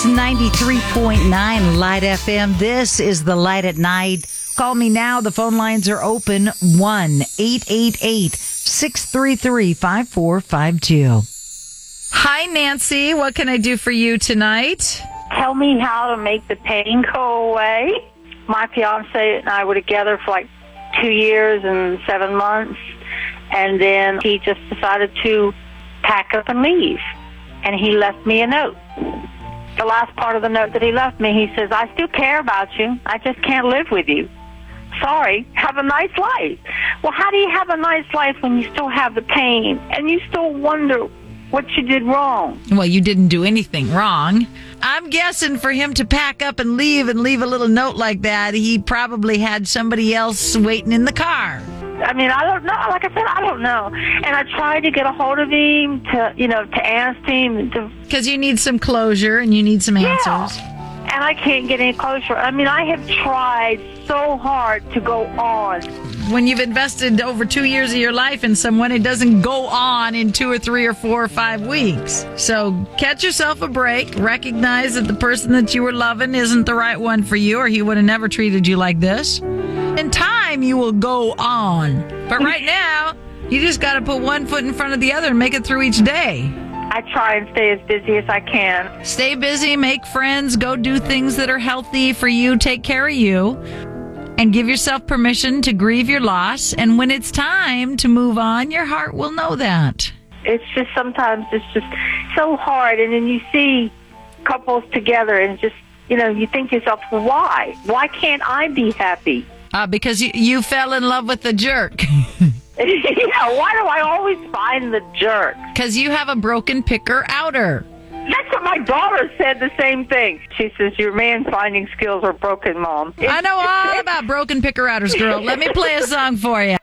It's 93.9 Light FM. This is the Light at Night. Call me now. The phone lines are open. 1-888-633-5452. Hi, Nancy. What can I do for you tonight? Tell me how to make the pain go away. My fiance and I were together for like 2 years and 7 months, and then he just decided to pack up and leave, and he left me a note. The last part of the note that he left me, he says, I still care about you. I just can't live with you. Sorry, have a nice life. Well, how do you have a nice life when you still have the pain and you still wonder what you did wrong? Well, you didn't do anything wrong. I'm guessing for him to pack up and leave a little note like that, he probably had somebody else waiting in the car. I mean, I don't know. Like I said, I don't know. And I tried to get a hold of him to ask him. Because you need some closure and you need some answers. Yeah. And I can't get any closure. I mean, I have tried so hard to go on. When you've invested over 2 years of your life in someone, it doesn't go on in 2 or 3 or 4 or 5 weeks. So catch yourself a break. Recognize that the person that you were loving isn't the right one for you, or he would have never treated you like this. In time, you will go on. But right now, you just got to put one foot in front of the other and make it through each day. I try and stay as busy as I can. Stay busy, make friends, go do things that are healthy for you, take care of you, and give yourself permission to grieve your loss. And when it's time to move on, your heart will know that. It's just sometimes it's just so hard. And then you see couples together and just, you think to yourself, why? Why can't I be happy? Because you fell in love with the jerk. Yeah, why do I always find the jerk? Because you have a broken picker-outer. That's what my daughter said, the same thing. She says, your man-finding skills are broken, Mom. I know all about broken picker-outers, girl. Let me play a song for you.